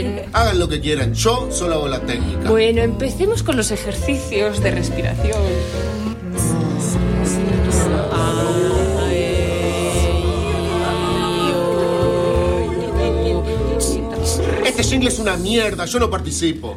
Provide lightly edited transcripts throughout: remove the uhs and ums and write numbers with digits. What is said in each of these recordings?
Hagan lo que quieran, yo solo hago la técnica. Bueno, empecemos con los ejercicios de respiración. Este jingle es una mierda, yo no participo.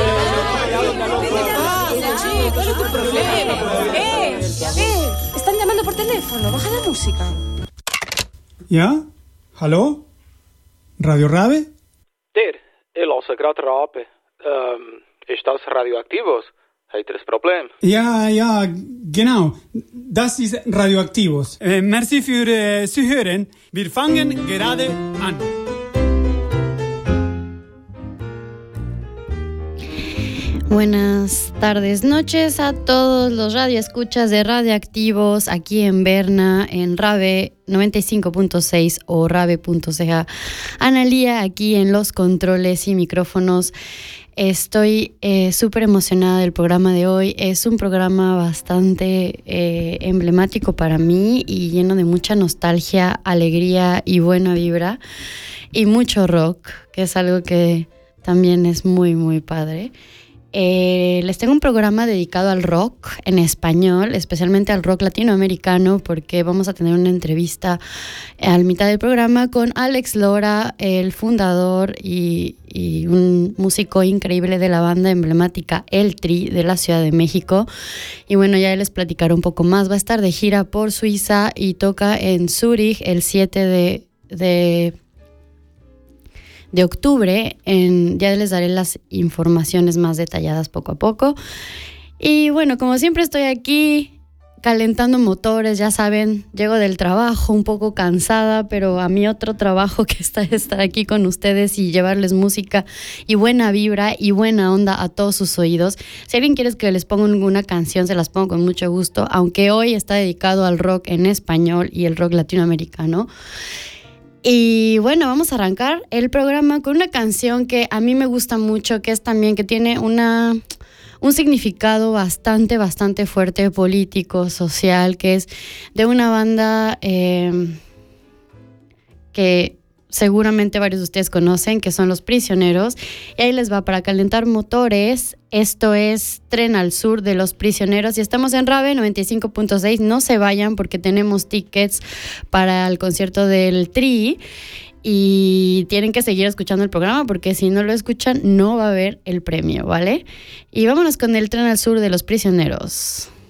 Chicos, no te problema. Están llamando por teléfono, baja la música. Ja? Hallo? Radio Rabe? Ich höre gerade Rabe. Ist das Radioaktivos? Habt ihr ein Problem? Ja, genau. Das ist Radioaktivos. Merci für Zuhören. Wir fangen gerade an. Buenas tardes, noches a todos los radioescuchas de Radioactivos aquí en Berna, en Rabe 95.6 o Rabe.ch. Analía aquí en los controles y micrófonos. Estoy súper emocionada del programa de hoy. Es un programa bastante emblemático para mí y lleno de mucha nostalgia, alegría y buena vibra. Y mucho rock, que es algo que también es muy, muy padre. Les tengo un programa dedicado al rock en español, especialmente al rock latinoamericano, porque vamos a tener una entrevista a mitad del programa con Alex Lora, el fundador y un músico increíble de la banda emblemática El Tri de la Ciudad de México. Y bueno, ya les platicaré un poco más. Va a estar de gira por Suiza y toca en Zúrich el 7 de octubre. Ya les daré las informaciones más detalladas poco a poco. Y bueno, como siempre estoy aquí calentando motores, ya saben, llego del trabajo un poco cansada, pero a mi otro trabajo que está estar aquí con ustedes y llevarles música y buena vibra y buena onda a todos sus oídos. Si alguien quiere que les ponga alguna canción, se las pongo con mucho gusto, aunque hoy está dedicado al rock en español y el rock latinoamericano. Y bueno, vamos a arrancar el programa con una canción que a mí me gusta mucho, que es también que tiene un significado bastante fuerte, político, social, que es de una banda que seguramente varios de ustedes conocen, que son Los Prisioneros. Y ahí les va para calentar motores. Esto es Tren al Sur de Los Prisioneros y estamos en Rabe 95.6. No se vayan porque tenemos tickets para el concierto del Tri y tienen que seguir escuchando el programa porque si no lo escuchan no va a haber el premio, ¿vale? Y vámonos con el Tren al Sur de Los Prisioneros.